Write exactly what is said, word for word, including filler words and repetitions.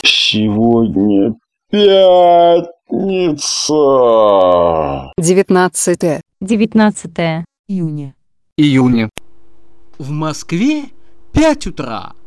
Сегодня пятница. Девятнадцатое. Девятнадцатое июня. Июня. В Москве пять утра.